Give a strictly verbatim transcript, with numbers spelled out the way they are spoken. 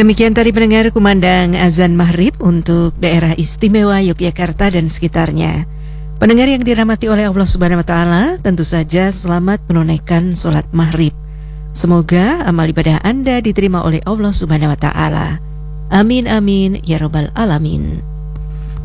Demikian tadi pendengar kumandang azan maghrib untuk daerah istimewa Yogyakarta dan sekitarnya. Pendengar yang dirahmati oleh Allah Subhanahu Wa Taala, tentu saja selamat menunaikan sholat maghrib. Semoga amal ibadah Anda diterima oleh Allah Subhanahu Wa Taala. Amin amin ya robbal alamin.